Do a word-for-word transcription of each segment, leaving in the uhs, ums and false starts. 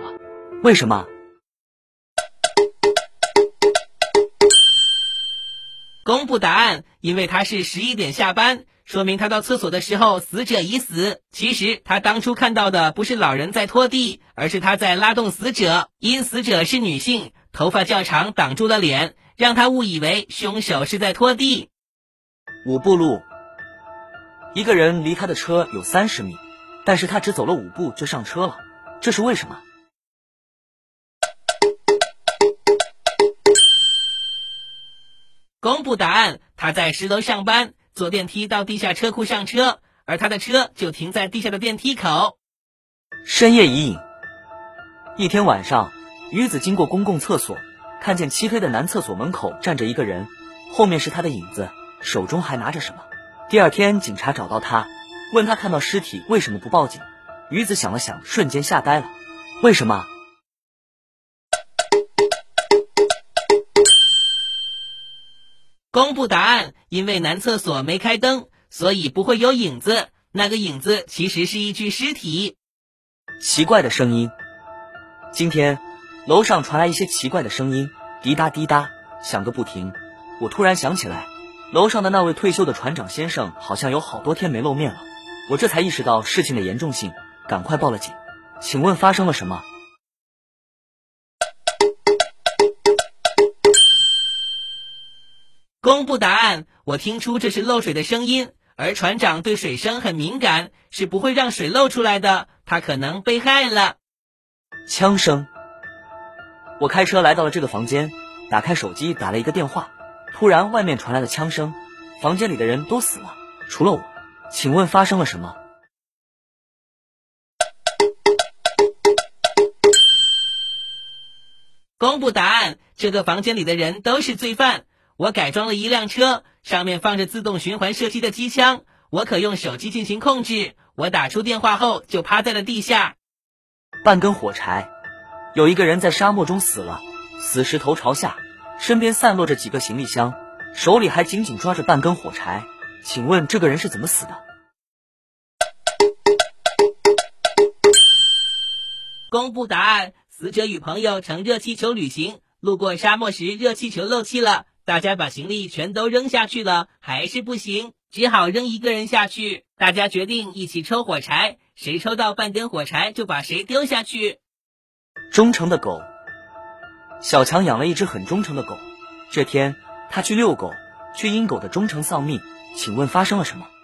了，为什么？ 公布答案，因为他是十一点下班，说明他到厕所的时候死者已死。其实他当初看到的不是老人在拖地，而是他在拉动死者。因死者是女性，头发较长挡住了脸，让他误以为凶手是在拖地。 五步路，一个人离他的车有三十米，但是他只走了五步就上车了，这是为什么？ 公布答案，他在十楼上班，坐电梯到地下车库上车，而他的车就停在地下的电梯口。 深夜疑影，一天晚上，于子经过公共厕所，看见漆黑的男厕所门口站着一个人，后面是他的影子，手中还拿着什么。第二天警察找到他，问他看到尸体为什么不报警。于子想了想，瞬间吓呆了，为什么？ 公布答案，因为男厕所没开灯，所以不会有影子，那个影子其实是一具尸体。 奇怪的声音，今天楼上传来一些奇怪的声音，滴答滴答响个不停。我突然想起来，楼上的那位退休的船长先生好像有好多天没露面了，我这才意识到事情的严重性，赶快报了警。请问发生了什么？ 公布答案，我听出这是漏水的声音，而船长对水声很敏感，是不会让水漏出来的，他可能被害了。 枪声，我开车来到了这个房间，打开手机打了一个电话，突然外面传来了枪声，房间里的人都死了，除了我，请问发生了什么？ 公布答案，这个房间里的人都是罪犯。我改装了一辆车，上面放着自动循环射击的机枪，我可用手机进行控制。我打出电话后就趴在了地下。 半根火柴，有一个人在沙漠中死了，死时头朝下，身边散落着几个行李箱，手里还紧紧抓着半根火柴。请问这个人是怎么死的？ 公布答案，死者与朋友乘热气球旅行，路过沙漠时热气球漏气了，大家把行李全都扔下去了，还是不行，只好扔一个人下去。大家决定一起抽火柴，谁抽到半根火柴就把谁丢下去。 忠诚的狗，小强养了一只很忠诚的狗，这天他去遛狗，却因狗的忠诚丧命，请问发生了什么？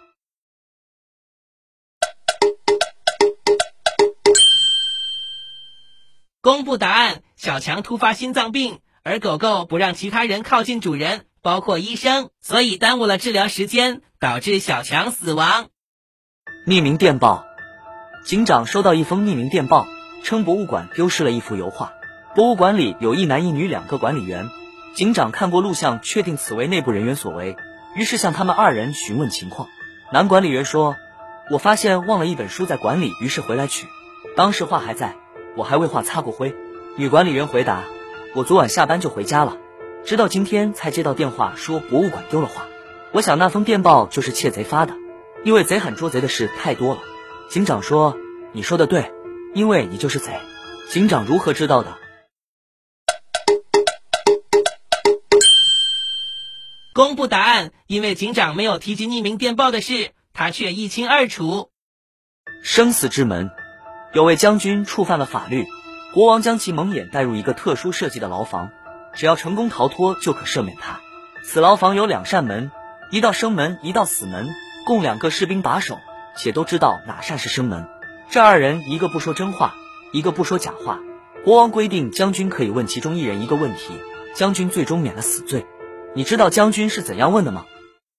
公布答案，小强突发心脏病，而狗狗不让其他人靠近主人，包括医生，所以耽误了治疗时间，导致小强死亡。 匿名电报，警长收到一封匿名电报，称博物馆丢失了一幅油画，博物馆里有一男一女两个管理员，警长看过录像，确定此为内部人员所为，于是向他们二人询问情况。男管理员说，我发现忘了一本书在馆里，于是回来取，当时画还在，我还为画擦过灰。女管理员回答，我昨晚下班就回家了，直到今天才接到电话说博物馆丢了画。我想那封电报就是窃贼发的，因为贼喊捉贼的事太多了。警长说，你说的对，因为你就是贼。警长如何知道的？ 公布答案，因为警长没有提及匿名电报的事，他却一清二楚。 生死之门，有位将军触犯了法律，国王将其蒙眼带入一个特殊设计的牢房，只要成功逃脱就可赦免他。此牢房有两扇门，一道生门，一道死门，共两个士兵把守，且都知道哪扇是生门。这二人一个不说真话，一个不说假话。国王规定将军可以问其中一人一个问题，将军最终免了死罪。你知道将军是怎样问的吗？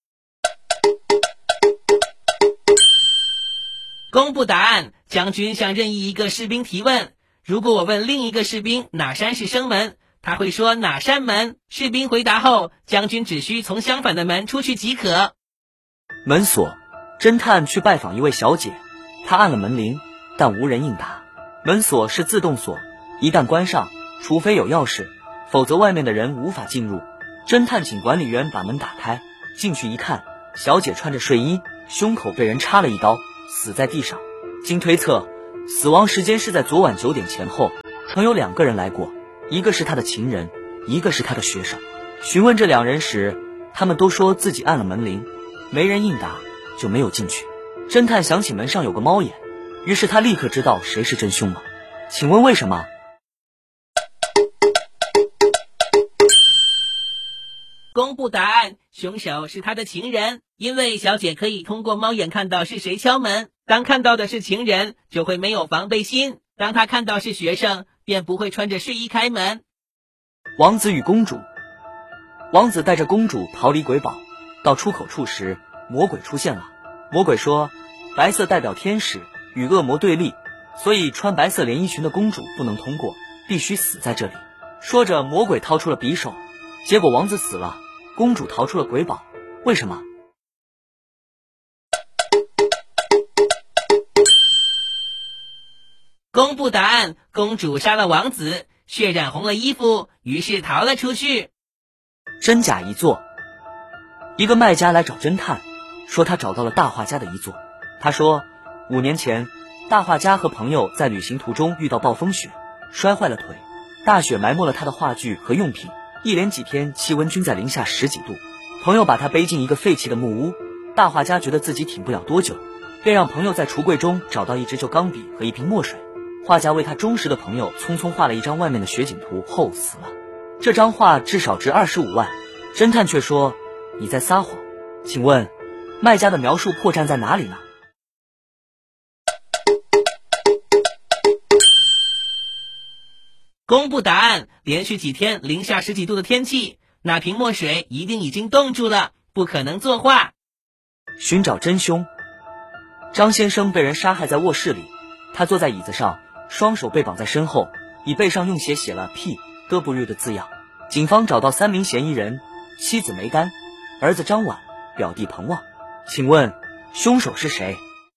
公布答案，将军向任意一个士兵提问，如果我问另一个士兵哪扇是生门，他会说哪扇门，士兵回答后，将军只需从相反的门出去即可。 门锁，侦探去拜访一位小姐，他按了门铃，但无人应答。门锁是自动锁，一旦关上，除非有钥匙，否则外面的人无法进入。侦探请管理员把门打开，进去一看，小姐穿着睡衣，胸口被人插了一刀，死在地上。经推测，死亡时间是在昨晚九点前后。 曾有两个人来过，一个是他的情人，一个是他的学生。询问这两人时，他们都说自己按了门铃，没人应答，就没有进去。侦探想起门上有个猫眼，于是他立刻知道谁是真凶了。请问为什么？ 公布答案，凶手是他的情人。因为小姐可以通过猫眼看到是谁敲门，当看到的是情人，就会没有防备心；当他看到是学生，便不会穿着睡衣开门。 王子与公主。王子带着公主逃离鬼堡，到出口处时，魔鬼出现了。魔鬼说，白色代表天使，与恶魔对立，所以穿白色连衣裙的公主不能通过，必须死在这里。说着，魔鬼掏出了匕首，结果王子死了，公主逃出了鬼堡。为什么？ 公布答案，公主杀了王子，血染红了衣服，于是逃了出去。 真假遗作。一个卖家来找侦探，说他找到了大画家的遗作。他说，五年前，大画家和朋友在旅行途中遇到暴风雪，摔坏了腿，大雪埋没了他的画具和用品，一连几天气温均在零下十几度。朋友把他背进一个废弃的木屋，大画家觉得自己挺不了多久，便让朋友在橱柜中找到一支旧钢笔和一瓶墨水。画家为他忠实的朋友匆匆画了一张外面的雪景图后死了。这张画至少值二十五万，侦探却说，你在撒谎。请问，卖家的描述破绽在哪里呢？ 公布答案，连续几天零下十几度的天气，那瓶墨水一定已经冻住了，不可能作画。 寻找真凶。张先生被人杀害在卧室里，他坐在椅子上，双手被绑在身后，椅背上用血写了 P W 的字样。警方找到三名嫌疑人，妻子梅丹，儿子张婉，表弟彭旺。请问凶手是谁？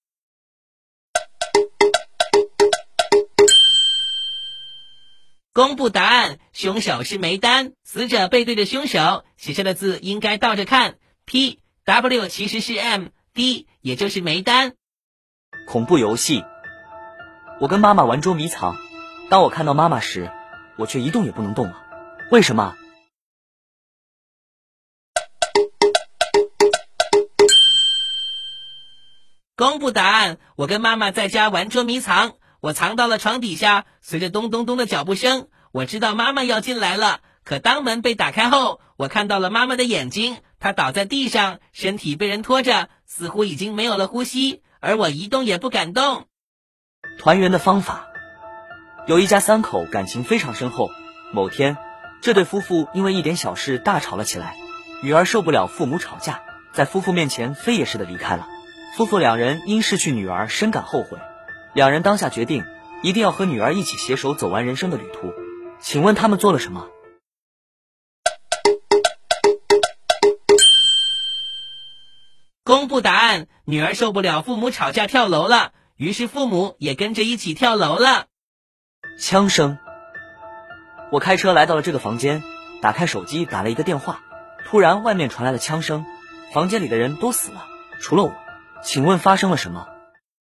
公布答案，凶手是梅丹。死者背对着凶手，写下的字应该倒着看， P W 其实是 M D， 也就是梅丹。 恐怖游戏。我跟妈妈玩捉迷藏，当我看到妈妈时，我却一动也不能动了。为什么？ 公布答案，我跟妈妈在家玩捉迷藏，我藏到了床底下，随着咚咚咚的脚步声，我知道妈妈要进来了。可当门被打开后，我看到了妈妈的眼睛，她倒在地上，身体被人拖着，似乎已经没有了呼吸，而我一动也不敢动。 团圆的方法。有一家三口感情非常深厚，某天，这对夫妇因为一点小事大吵了起来，女儿受不了父母吵架，在夫妇面前飞也似的离开了。夫妇两人因失去女儿深感后悔，两人当下决定一定要和女儿一起携手走完人生的旅途。请问他们做了什么？ 公布答案，女儿受不了父母吵架跳楼了，于是父母也跟着一起跳楼了。 枪声。我开车来到了这个房间，打开手机打了一个电话，突然外面传来了枪声，房间里的人都死了，除了我。请问发生了什么？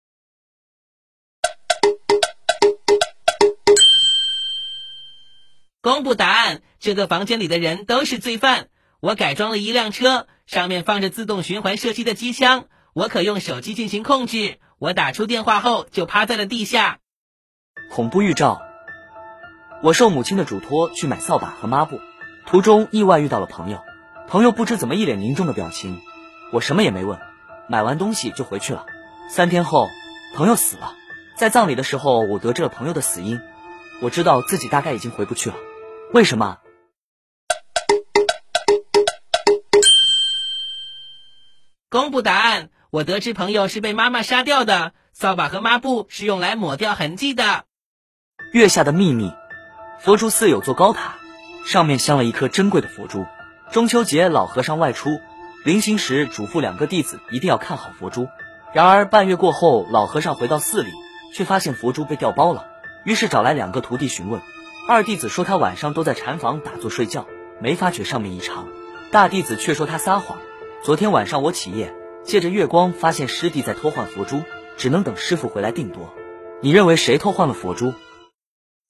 公布答案，这个房间里的人都是罪犯。我改装了一辆车，上面放着自动循环射击的机枪，我可用手机进行控制。我打出电话后就趴在了地下。 恐怖预兆。我受母亲的嘱托去买扫把和抹布，途中意外遇到了朋友，朋友不知怎么一脸凝重的表情，我什么也没问，买完东西就回去了。三天后，朋友死了，在葬礼的时候，我得知了朋友的死因，我知道自己大概已经回不去了。为什么？ 公布答案，我得知朋友是被妈妈杀掉的，扫把和抹布是用来抹掉痕迹的。 月下的秘密。佛珠寺有座高塔，上面镶了一颗珍贵的佛珠。中秋节老和尚外出，临行时嘱咐两个弟子一定要看好佛珠。然而半月过后，老和尚回到寺里，却发现佛珠被调包了，于是找来两个徒弟询问。二弟子说他晚上都在禅房打坐睡觉，没发觉上面异常。大弟子却说他撒谎，昨天晚上我起夜，借着月光发现师弟在偷换佛珠，只能等师傅回来定夺。你认为谁偷换了佛珠？